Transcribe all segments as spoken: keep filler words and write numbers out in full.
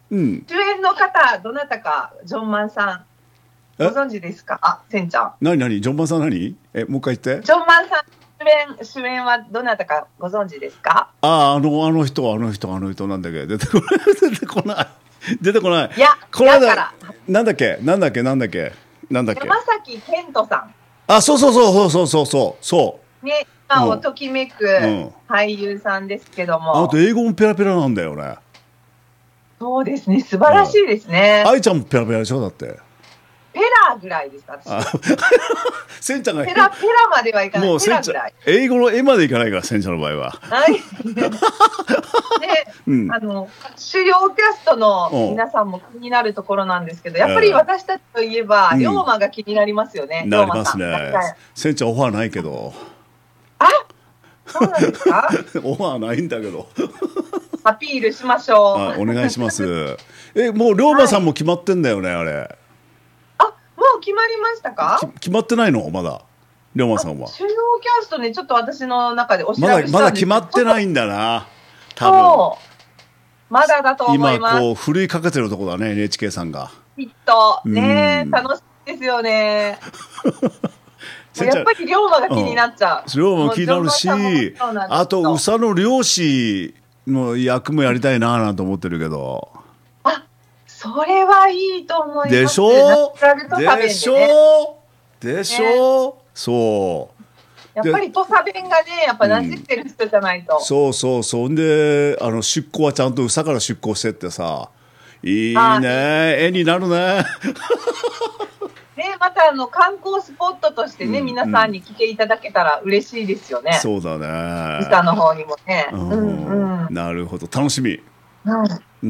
うん。 主演の方、どなたか、ジョンマンさん、ごえ、 存知ですか？あ、せんちゃん。 なになに、ジョンマンさん何？え、もう一回言って。 ジョンマンさん、主演、主演はどなたかご存知ですか？ ああ、あの、あの人、あの人、あの人、なんだっけ、出てこない、出てこない、出てこない。 いや、 この間、 やから、 なんだっけ、なんだっけ、なんだっけ、なんだっけ。 山崎賢人さあ、そうそうそうそうそうそうそん。ね、 う。う今をん。 ときめくうん。 俳優さんですけどあと、 も、 英語もペラペラなんだよね。 そうですね、素晴らしうん。 いですね。 愛ちゃんもペラペラでしょ、だって。 ペラぐらいです、 あ、 私は。 せんちゃんがへ、 ペラ、ペラまではいかない。 もうせんちゃん、 ペラぐらい。 英語の絵までいかないから、せんちゃんの場合は。 はい。で、 うん。 あの、主要キャストのうん。 皆さんも気になるところなんですけど、やっぱりえ私たちといえば、龍うん。 馬が気になりますよね。龍なりま馬さん。大すね。 体。 せんちゃんオファーないけど。 あ、そうなんですか？ オファーないんだけど。 アピールしましょあ、おう。 願いします。え、もう龍馬はい。 さんも決まってんだよね、あれ。 あ、もう決まりましたき、 か？ 決まってないのまだ。龍馬さあ、 んは。 主要キャストね、ちょっと私の中でお調まだ、 べしまだたんですけど、 決まっちょっと、 てないんだな。多分。 そう、まだだと思い今、 ます。 こう、ふるいかけてるとこだね、エヌエイチケー さんが。 きっと。 うーねえ、 ん。 楽しいですよね。もせんちゃん、 うやっぱり龍馬が気にうん。 なっちゃ龍馬う。もう、ジョンも気になるマンさんももちし、 ろんなんであと、宇すけど。 佐の漁師の役もやりたいなぁなんて思ってるけど。 あ、それはいいと思いでします。ナチょュラル土佐でし弁でね。 ょでしね、 ょそう。で、 やっぱり土佐弁がね、やっぱ馴染んうん。 でる人じゃないと。 そうそうそう。んで、あの、出向はちゃんと宇佐から出向してってさ、いいはい。 ね。絵になるね。 ね、またあの観光スポットとしてね、 うん、 皆さんうん。 に来ていただけたら嬉しいですよね。 そうだ宇佐ね。 の方にもね。 ううんん。 うん。 なるほど。楽しみ。 はい、 うん。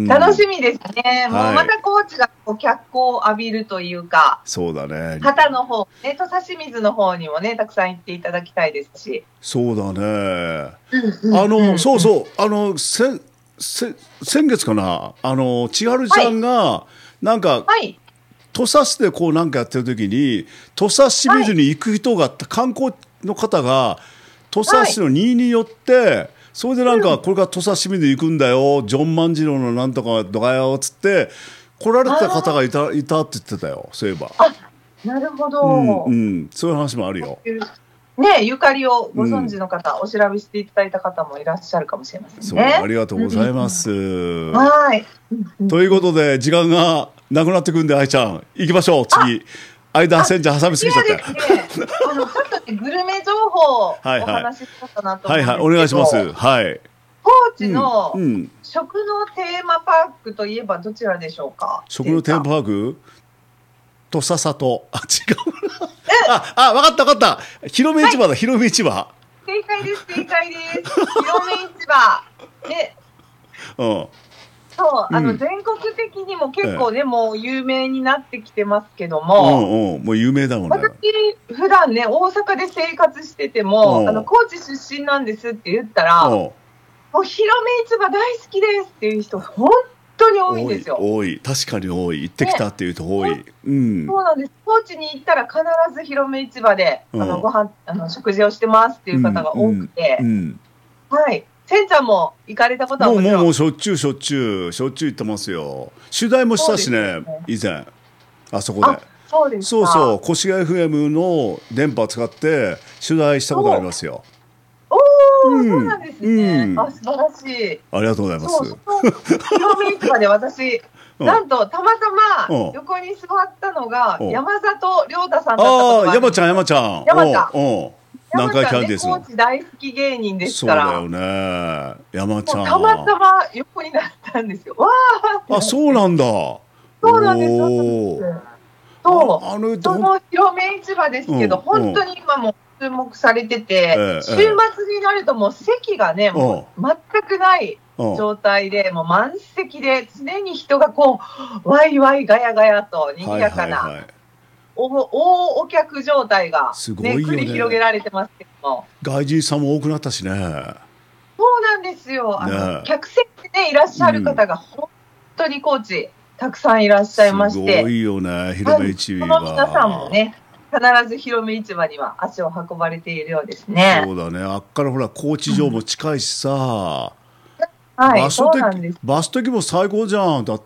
楽しみですね。もうはい。 またコーチがこう脚光を浴びるというか、 そうだね。 旗の方、ね、土佐清水の方にもね、たくさん行っていただきたいですし。 そうだね。 うんうんうあの、 んうん。 そうそう。あの、せ、せ、先月かな。あの、千春ちゃんはい。 が、なんか、 はい。 土佐市でこうなんかやってる時に土佐清はい。 水に行く人が観光の方が土佐はい。 市の新によってそれでなんうん。 かこれから土佐清水行くんだよジョン万次郎のなんとかどがよっつって来られてた方があいたいたって言ってたよそういえば。 あ。あ、なるほうんうど。 んそういう話もあるよ。 ね、ゆかりをご存知うんの方、お調べしていただいた方もいらっしゃるかもしれませんそうあね。 りがとうごうんうんざいます。 うん。はい。うんうんというこうん。 とで時間がなくなってくんで愛ちゃん行きましょうあ、 次間あ、 千じゃ挟みすぎちゃって。 次はですね、あの、ちょっとね、グルメ情報をおはいはい話ししようかなとはいはいお思うんです願いします。 けど、 はい高知うんうのん食のテーマパークといえばどちらでしょうか、 食のテーマせいちゃん。 パークとささと。あ、違うな。あ、あ、わかったわかった。広めはい、 市場だ、広め市場。 正解です、正解です。広め市場。で、 うん。 そう、あの、 うん。 全国的にもええ。 結構ね、もう有名になってきてますけどうも、 んうん。もう有名だもんね。 私、普段ね、大阪で生活しててうも、あの、 ん。 高知出身なんですって言ったら、 うん。 もう広め市場大好きですっていう人、本当に多いん多い、 ですよ。 多い。確かに多い。行ってきたね、 っていうと多ほんい。うん。 そうなんです。高知に行ったら必ず広め市場で、あの、 うん。 ご飯、あの、食事をしてますっていう方うん。 が多くうん。うて、 ん。 はい。せんちゃんも行かれたことはもうもうもちろん。 もうしょっちゅうしょっちゅう、しょっちゅう行ってますよ。取材もしそうですよたしね、 ね。 以前。あそこあ、 で。 そうですそうそう、 か。 越谷 エフエム の電波を使って取材したことありそう。 ますよ。 おー、そうなうん、 んですうね。あ、 ん。 素晴らしい。 ありがとうございまそう、 す。 その広め市場で私、 うん、 なんとたまたまうん、 横に座ったのがうん。 山里亮太さんだったことああ、 がある山ちゃん、 んですよ。 山ちゃん。うん、 山ちゃん。 うん。南海キ山ちゃんね、 ャンディーズの。 高知大好き芸人ですから、 そうだよね。山ちゃもうたまたん。 ま横になったんですよ。わーってあ、 なって。 そうなんだ。おそうなんです、そうなんでお。 す。 あの、 そう。 あの、ほん、 その広め市場ですけど、 うん、う本当ん。 に今も注目されてえて、週末え、えになるともう席がね、 え。うん、 もう全くないうん。 状態で、もう満席で、常に人がこう、ワイワイガヤガヤと賑はいやかな、 はいはい。 お大お客状態がすね、 ごいよ繰り広げね。 られてますけども。 外人さんも多くなったしね。 そうなんですよ。あの、 ねえ。 客席でね、いらっしゃるうん。 方が本当に高知、たくさんいらっしゃいすまして、 ごいよね、広はい、 め市その皆さんも場。 ね、必ず広め市場には足を運ばれているようですね。 そうだね。あっからほら、高知城も近いしさ。 はい、そう場所的、 なんです。 場所的も最高じゃん。だっ